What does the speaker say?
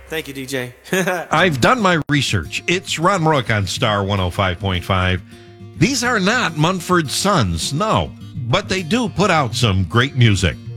Thank you, DJ. I've done my research. It's Ron Rook on Star 105.5. These are not Mumford Sons, no, but they do put out some great music.